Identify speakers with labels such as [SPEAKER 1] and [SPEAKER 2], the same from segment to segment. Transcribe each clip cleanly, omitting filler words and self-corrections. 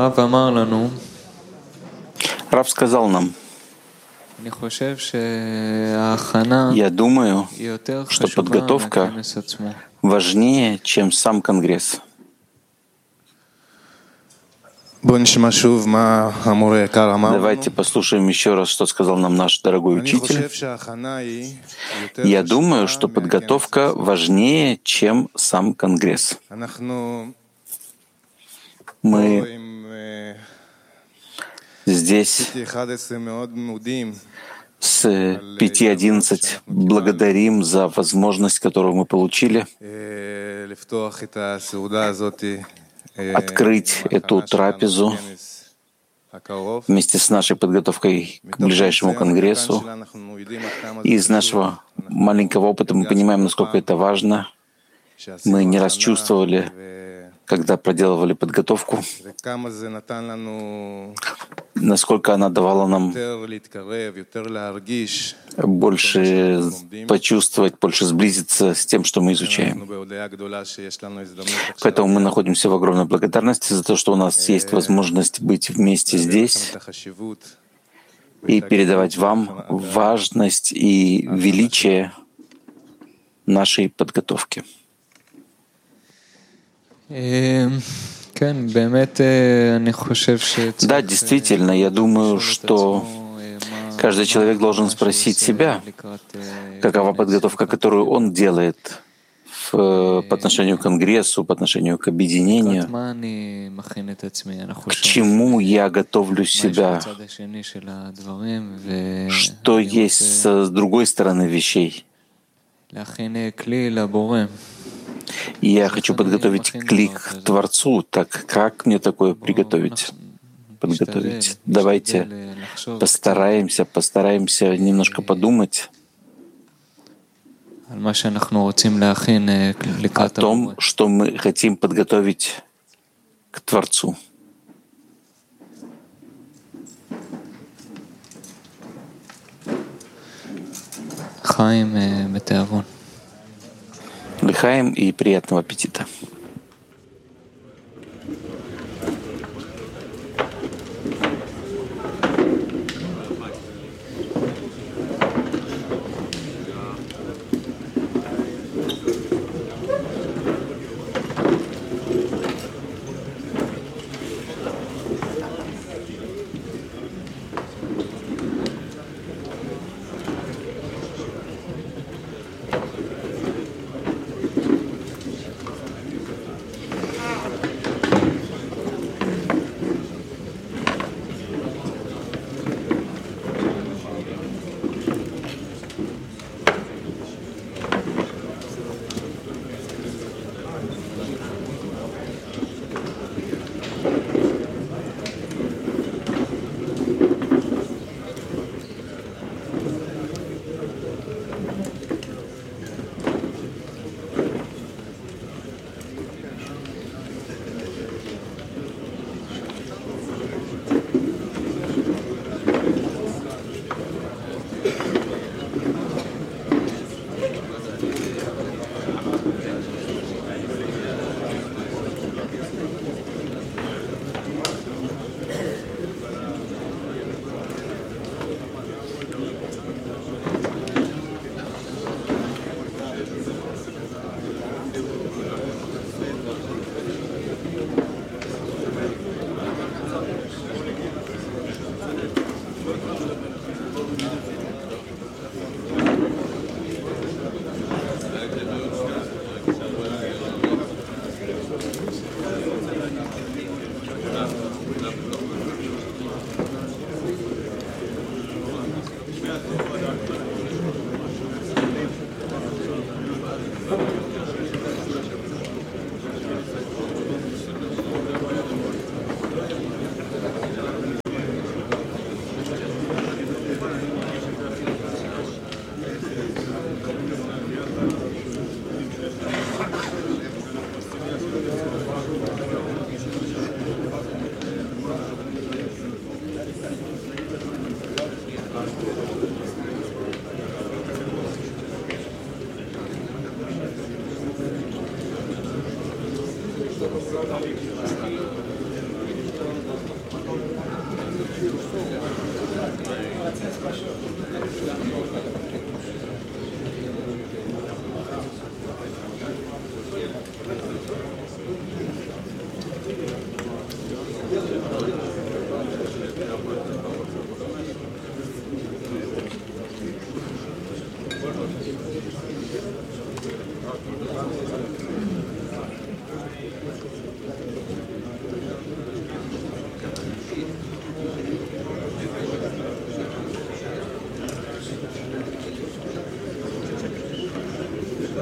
[SPEAKER 1] Рав сказал нам, я думаю, что подготовка важнее, чем сам Конгресс. Давайте послушаем еще раз, что сказал нам наш дорогой учитель. Я думаю, что подготовка важнее, чем сам Конгресс. Мы здесь с 5:11 благодарим за возможность, которую мы получили, открыть эту трапезу вместе с нашей подготовкой к ближайшему конгрессу. И из нашего маленького опыта мы понимаем, насколько это важно. Мы не раз чувствовали, когда проделывали подготовку, насколько она давала нам больше почувствовать, больше сблизиться с тем, что мы изучаем. Поэтому мы находимся в огромной благодарности за то, что у нас есть возможность быть вместе здесь и передавать вам важность и величие нашей подготовки. Да, действительно, я думаю, что каждый человек должен спросить себя, какова подготовка, которую он делает по отношению к Конгрессу, по отношению к объединению, к чему я готовлю себя, что есть с другой стороны вещей. И я хочу подготовить клик к Творцу. Так как мне такое подготовить? Давайте постараемся немножко подумать о том, что мы хотим подготовить к Творцу. Лихаим и приятного аппетита.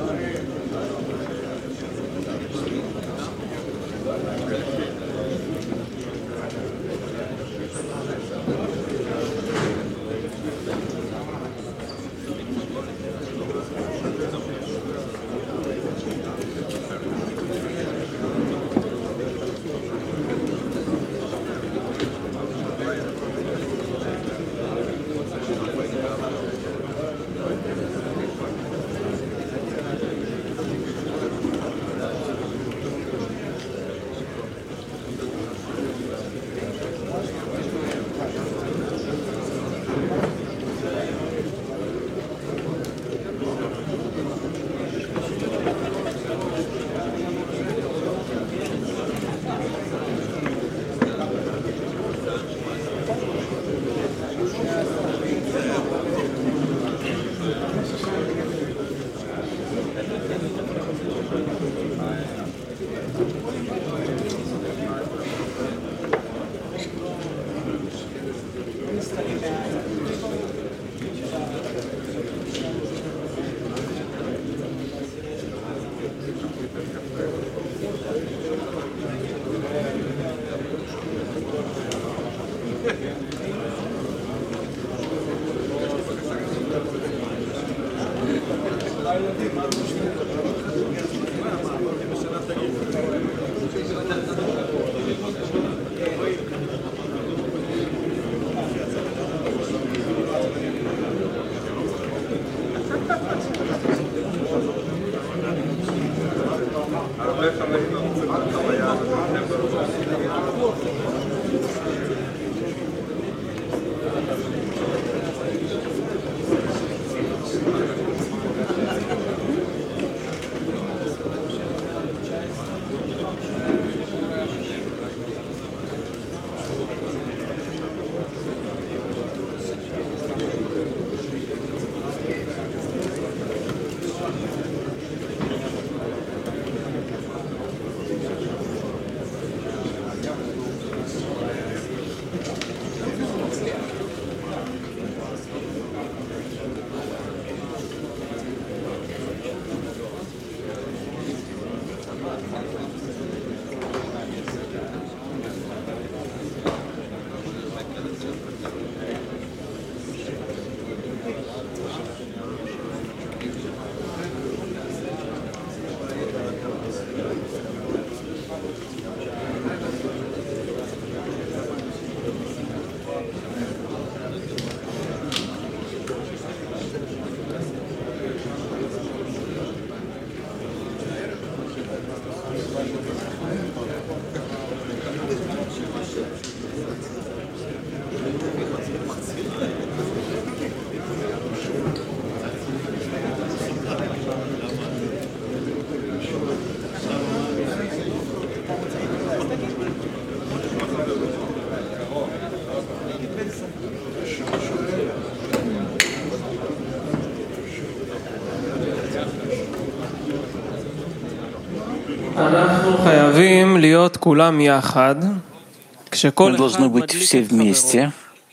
[SPEAKER 1] Мы должны быть все вместе,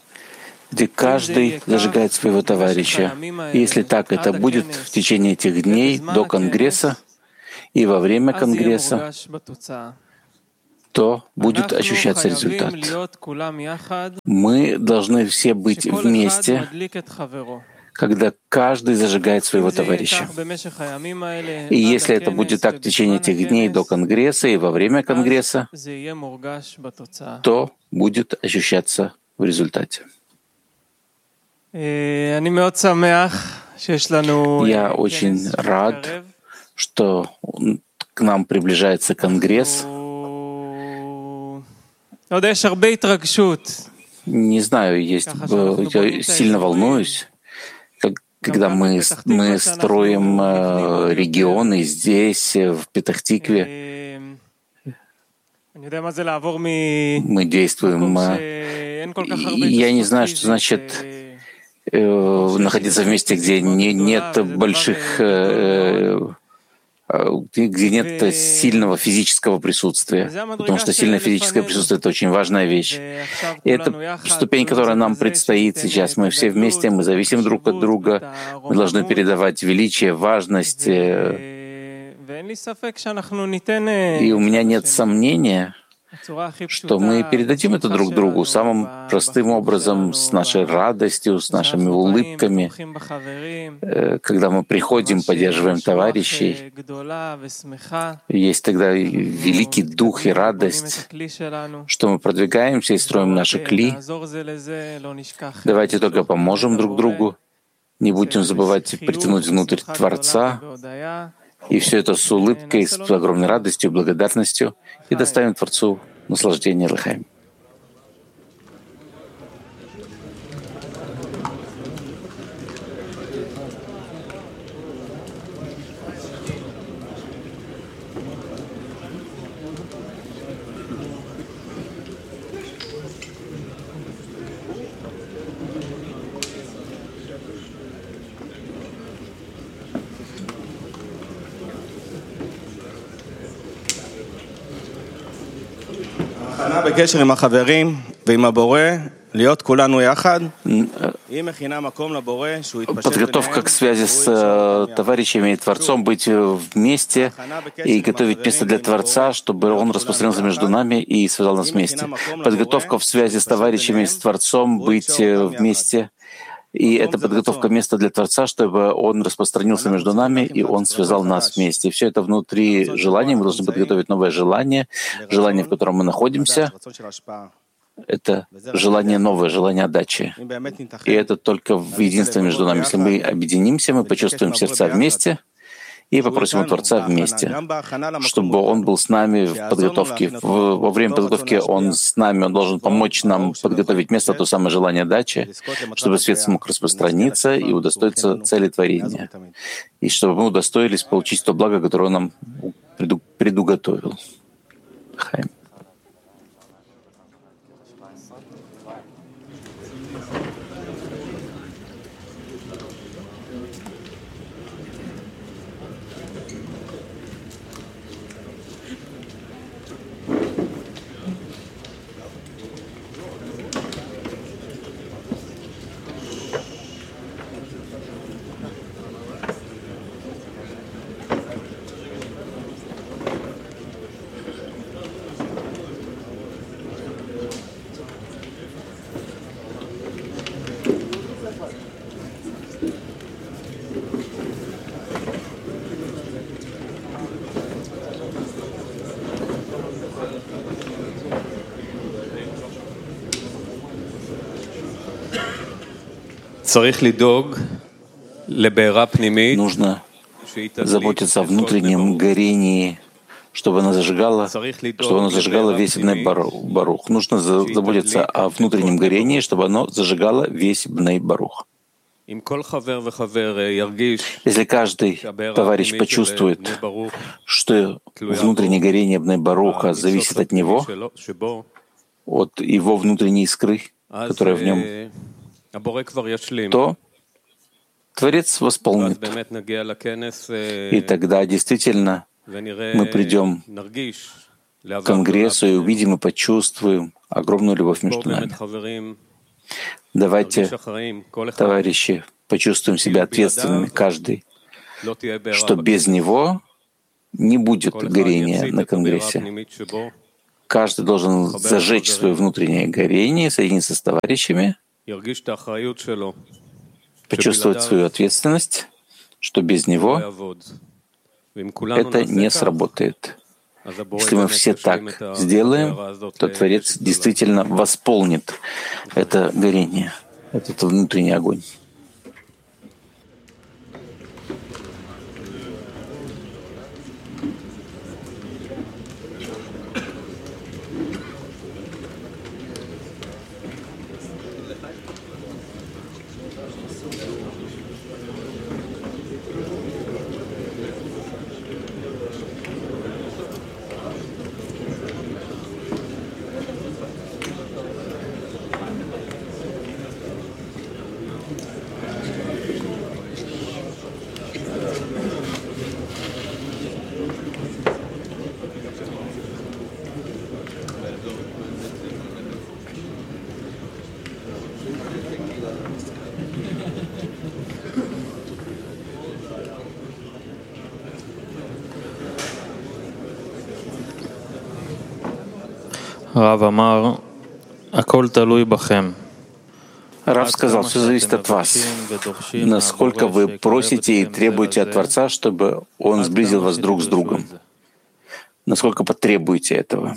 [SPEAKER 1] где каждый зажигает своего товарища. И если так это будет в течение этих дней до Конгресса и во время Конгресса, то будет ощущаться результат. Мы должны все быть вместе, когда каждый зажигает своего товарища. И если это будет так в течение этих дней до Конгресса и во время Конгресса, то будет ощущаться в результате. Я очень рад, что к нам приближается Конгресс. Не знаю, я сильно волнуюсь, когда мы строим регионы здесь, в Петах-Тикве. Мы действуем. Я не знаю, что значит находиться в месте, где нет больших где нет сильного физического присутствия, потому что сильное физическое присутствие — это очень важная вещь. И это ступень, которая нам предстоит сейчас. Мы все вместе, мы зависим друг от друга, мы должны передавать величие, важность. И у меня нет сомнения, что мы передадим это друг другу самым простым образом, с нашей радостью, с нашими улыбками, когда мы приходим, поддерживаем товарищей. Есть тогда великий дух и радость, что мы продвигаемся и строим наши кли. Давайте только поможем друг другу, не будем забывать притянуть внутрь Творца, и все это с улыбкой, с огромной радостью, благодарностью, и доставим Творцу наслаждение Лахаим.
[SPEAKER 2] בקשר עם החברים ועם הבורא, להיות כולנו יחד. היא מכינה מקום לבורא שהוא יתפשט ביניהם.
[SPEAKER 1] Подготовка к связи с товарищами и Творцом, быть вместе и готовить место для Творца, чтобы Он распространился между нами и связал нас вместе. Подготовка в связи с товарищами и с Творцом, быть вместе. И это подготовка места для Творца, чтобы Он распространился между нами, и Он связал нас вместе. И все это внутри желания. Мы должны подготовить новое желание, желание, в котором мы находимся. Это желание новое, желание отдачи. И это только в единстве между нами. Если мы объединимся, мы почувствуем сердца вместе и попросим у Творца вместе, чтобы Он был с нами в подготовке. Во время подготовки Он с нами, Он должен помочь нам подготовить место, то самое желание дачи, чтобы свет смог распространиться и удостоиться цели творения. И чтобы мы удостоились получить то благо, которое Он нам предуготовил. Хайм. Нужно заботиться о внутреннем горении, чтобы оно зажигало весь Бней Барух. Нужно заботиться о внутреннем горении, чтобы оно зажигало весь Бней Барух. Если каждый товарищ почувствует, что внутреннее горение Бней Баруха зависит от него, от его внутренней искры, которая в нем, то Творец восполнит. И тогда действительно мы придем к Конгрессу и увидим и почувствуем огромную любовь между нами. Давайте, товарищи, почувствуем себя ответственными, каждый, что без него не будет горения на Конгрессе. Каждый должен зажечь свое внутреннее горение, соединиться с товарищами, почувствовать свою ответственность, что без него это не сработает. Если мы все так сделаем, то Творец действительно восполнит это горение, этот внутренний огонь. Рав сказал, все зависит от вас. Насколько вы просите и требуете от Творца, чтобы Он сблизил вас друг с другом. Насколько потребуете этого.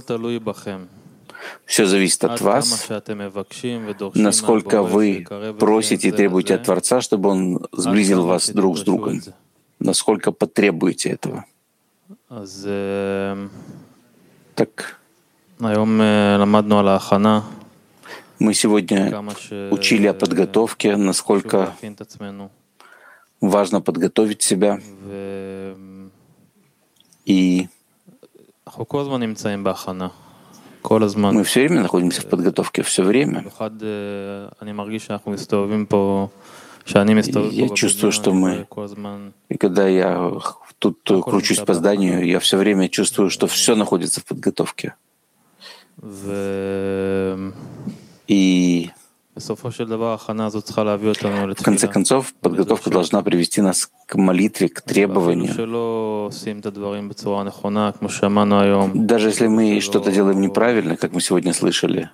[SPEAKER 1] Все зависит от вас, насколько вы просите и требуете от Творца, чтобы Он сблизил вас друг с другом. Насколько потребуете этого. Так, мы сегодня учили о подготовке, насколько важно подготовить себя. И мы все время находимся в подготовке, все время. Я чувствую, что мы, и когда я тут кручусь по зданию, я все время чувствую, что все находится в подготовке. И в конце концов, подготовка должна привести нас к молитве, к требованию. Даже если мы что-то делаем неправильно, как мы сегодня слышали,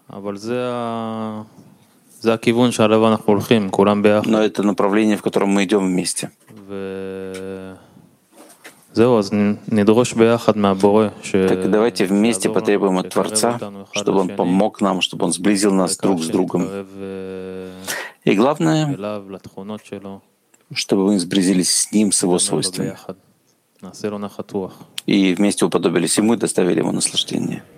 [SPEAKER 1] но это направление, в котором мы идем вместе. Так давайте вместе потребуем от Творца, чтобы Он помог нам, чтобы Он сблизил нас друг с другом. И главное, чтобы мы сблизились с Ним, с Его свойствами. И вместе уподобились Ему и доставили Ему наслаждение.